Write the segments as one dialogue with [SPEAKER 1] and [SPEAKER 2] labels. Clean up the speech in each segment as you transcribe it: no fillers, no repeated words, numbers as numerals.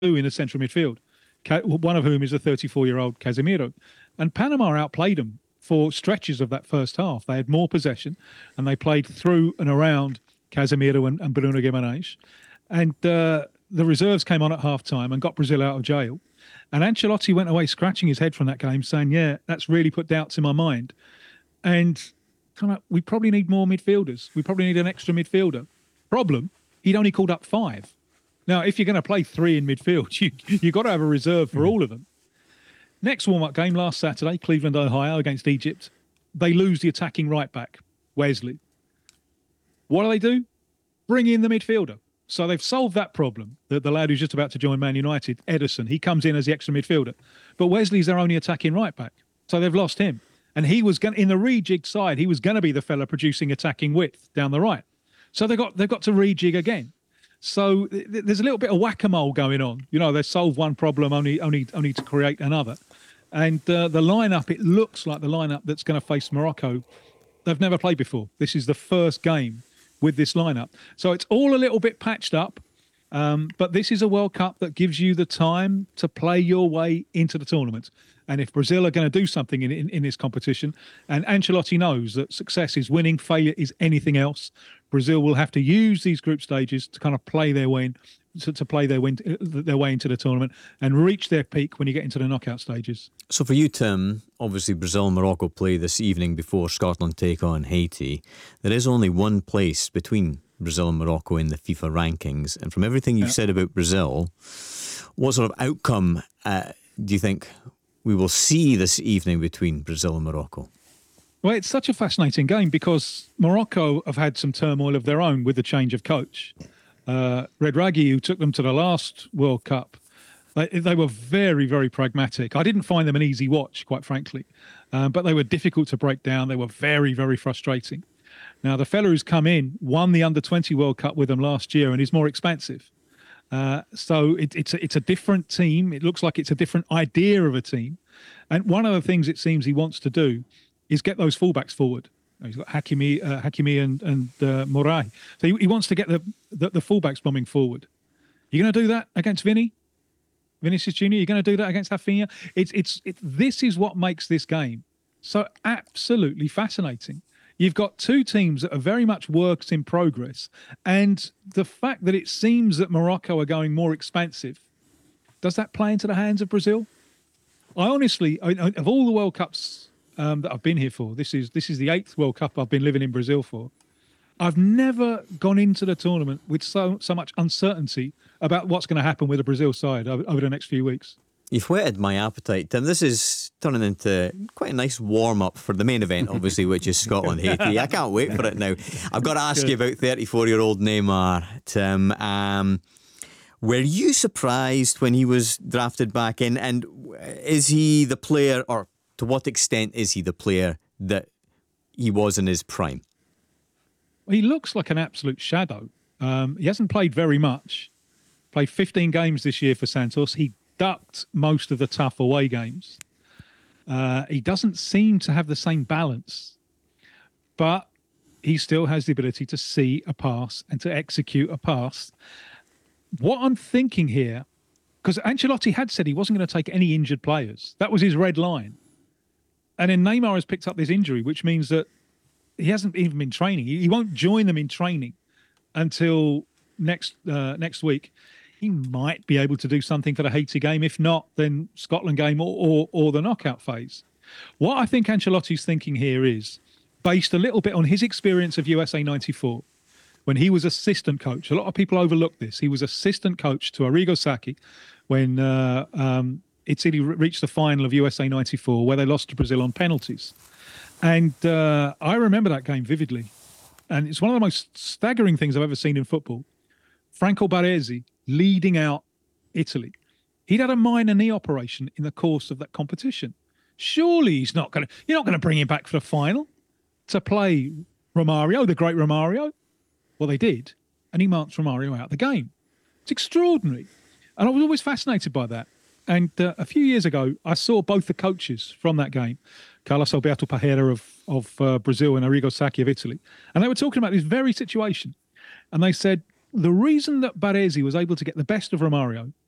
[SPEAKER 1] in the central midfield, one of whom is a 34-year-old Casemiro. And Panama outplayed them for stretches of that first half. They had more possession, and they played through and around Casemiro and Bruno Guimaraes. And the reserves came on at half-time and got Brazil out of jail. And Ancelotti went away scratching his head from that game, saying, yeah, that's really put doubts in my mind. And we probably need more midfielders. We probably need an extra midfielder. Problem, he'd only called up 5. Now, if you're going to play 3 in midfield, you've got to have a reserve for all of them. Next warm-up game last Saturday, Cleveland, Ohio, against Egypt. They lose the attacking right-back, Wesley. What do? Bring in the midfielder. So they've solved that problem. The lad who's just about to join Man United, Ederson, he comes in as the extra midfielder. But Wesley's their only attacking right-back. So they've lost him. And he was going in the rejig side, he was going to be the fella producing attacking width down the right. So they've got to rejig again. So there's a little bit of whack-a-mole going on. You know, they solve one problem only to create another. And the lineup, it looks like the lineup that's going to face Morocco. They've never played before. This is the first game with this lineup. So it's all a little bit patched up. But this is a World Cup that gives you the time to play your way into the tournament. And if Brazil are going to do something in this competition, and Ancelotti knows that success is winning, failure is anything else, Brazil will have to use these group stages to kind of play their way their way into the tournament and reach their peak when you get into the knockout stages.
[SPEAKER 2] So for you, Tim, obviously Brazil and Morocco play this evening before Scotland take on Haiti. There is only one place between Brazil and Morocco in the FIFA rankings. And from everything you've said about Brazil, what sort of outcome do you think we will see this evening between Brazil and Morocco?
[SPEAKER 1] Well, it's such a fascinating game because Morocco have had some turmoil of their own with the change of coach. Regragui, who took them to the last World Cup, they were very, very pragmatic. I didn't find them an easy watch, quite frankly, but they were difficult to break down. They were very, very frustrating. Now, the fella who's come in won the Under-20 World Cup with them last year and is more expansive. So it's a different team. It looks like it's a different idea of a team. And one of the things it seems he wants to do is get those fullbacks forward. He's got Hakimi and Moray. So he wants to get the fullbacks bombing forward. You're going to do that against Vinicius Junior. You're going to do that against Rafinha. This is what makes this game so absolutely fascinating. You've got two teams that are very much works in progress, and the fact that it seems that Morocco are going more expansive, does that play into the hands of Brazil? I honestly, of all the World Cups that I've been here for, this is the 8th World Cup I've been living in Brazil for. I've never gone into the tournament with so much uncertainty about what's going to happen with the Brazil side over the next few weeks.
[SPEAKER 2] You've whetted my appetite, Tim. This is turning into quite a nice warm-up for the main event, obviously, which is Scotland-Haiti. I can't wait for it now. I've got to ask you about 34-year-old Neymar, Tim. Were you surprised when he was drafted back in? And is he the player, or to what extent is he the player that he was in his prime?
[SPEAKER 1] He looks like an absolute shadow. He hasn't played very much. Played 15 games this year for Santos. He ducked most of the tough away games. He doesn't seem to have the same balance, but he still has the ability to see a pass and to execute a pass. What I'm thinking here, because Ancelotti had said he wasn't going to take any injured players. That was his red line. And then Neymar has picked up this injury, which means that he hasn't even been training. He won't join them in training until next week. He might be able to do something for the Haiti game. If not, then Scotland game or the knockout phase. What I think Ancelotti's thinking here is, based a little bit on his experience of USA 94, when he was assistant coach. A lot of people overlook this. He was assistant coach to Arrigo Sacchi when Italy reached the final of USA 94, where they lost to Brazil on penalties. And I remember that game vividly. And it's one of the most staggering things I've ever seen in football. Franco Baresi leading out Italy. He'd had a minor knee operation in the course of that competition. Surely you're not going to bring him back for the final to play Romario, the great Romario. Well, they did, and he marched Romario out of the game. It's extraordinary. And I was always fascinated by that. And a few years ago, I saw both the coaches from that game, Carlos Alberto Parreira of Brazil and Arrigo Sacchi of Italy. And they were talking about this very situation. And they said, the reason that Baresi was able to get the best of Romario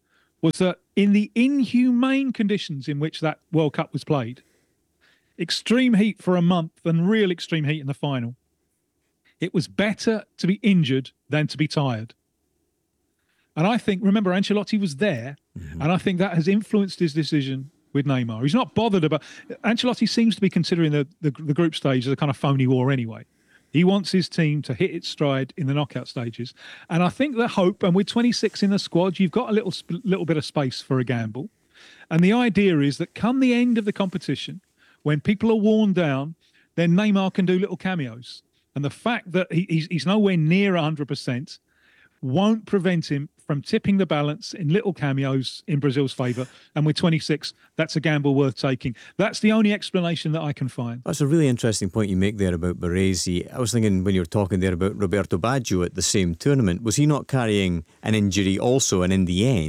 [SPEAKER 1] was that in the inhumane conditions in which that World Cup was played, extreme heat for a month and real extreme heat in the final, it was better to be injured than to be tired. And I think, remember, Ancelotti was there, and I think that has influenced his decision with Neymar. He's not bothered about... Ancelotti seems to be considering the group stage as a kind of phony war anyway. He wants his team to hit its stride in the knockout stages. And I think the hope, and with 26 in the squad, you've got a little bit of space for a gamble. And the idea is that come the end of the competition, when people are worn down, then Neymar can do little cameos. And the fact that he's nowhere near 100% won't prevent him from tipping the balance in little cameos in Brazil's favour. And with 26, that's a gamble worth taking. That's the only explanation that I can find.
[SPEAKER 2] That's a really interesting point you make there about Baresi. I was thinking when you were talking there about Roberto Baggio at the same tournament, was he not carrying an injury also? And in the end,